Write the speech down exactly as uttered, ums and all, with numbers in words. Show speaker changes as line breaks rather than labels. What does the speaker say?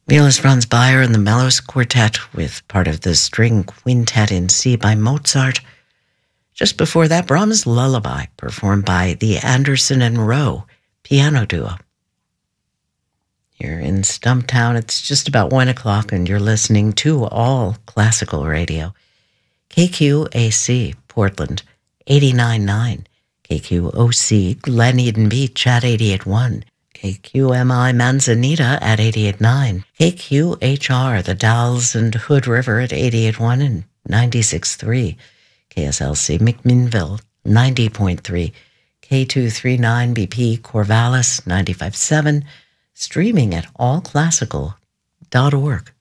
Violist Franz Bayer and the Mellows Quartet with part of the String Quintet in C by Mozart. Just before that, Brahms' Lullaby, performed by the Anderson and Rowe piano duo. Here in Stumptown, it's just about one o'clock, and you're listening to All Classical Radio. K Q A C, Portland, eighty-nine point nine. K Q O C, Glen Eden Beach at eighty-eight point one. K Q M I Manzanita at eighty-eight point nine, K Q H R, the Dalles and Hood River at eighty-eight point one and ninety-six point three, K S L C McMinnville ninety point three, K two thirty-nine B P Corvallis ninety-five point seven, streaming at all classical dot org.